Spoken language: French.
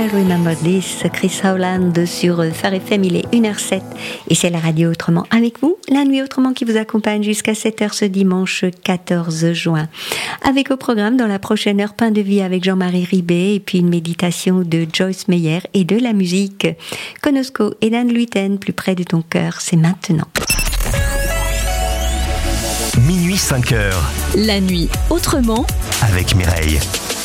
I Remember This, Chris Howland sur Phare FM, il est 1h07 et c'est la radio Autrement avec vous, la nuit Autrement qui vous accompagne jusqu'à 7h ce dimanche 14 juin. Avec au programme dans la prochaine heure, Pain de vie avec Jean-Marie Ribet et puis une méditation de Joyce Meyer et de la musique. Konosko et Dan Luiten, plus près de ton cœur, c'est maintenant. Minuit 5h. La nuit Autrement avec Mireille.